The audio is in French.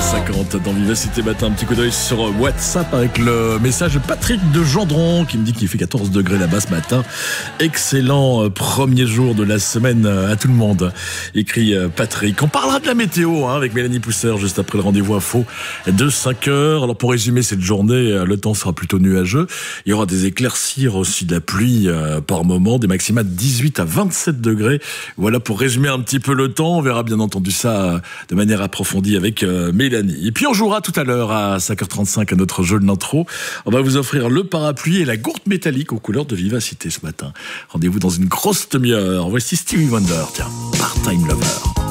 8h50 dans Vivacité Matin. Un petit coup d'œil sur WhatsApp avec le message de Patrick de Gendron qui me dit qu'il fait 14 degrés là-bas ce matin. Excellent premier jour de la semaine à tout le monde, écrit Patrick. On parlera de la météo avec Mélanie Pousser juste après le rendez-vous info de 5h. Alors pour résumer cette journée, le temps sera plutôt nuageux. Il y aura des éclaircies, aussi de la pluie par moment, des maxima de 18 à 27 degrés. Voilà pour résumer un petit peu le temps. On verra bien entendu ça de manière approfondie avec Mélanie. Et puis on jouera tout à l'heure à 5h35 à notre jeu de l'intro. On va vous offrir le parapluie et la gourde métallique aux couleurs de Vivacité ce matin. Rendez-vous dans une grosse demi-heure. Voici Stevie Wonder, tiens, Part-Time Lover.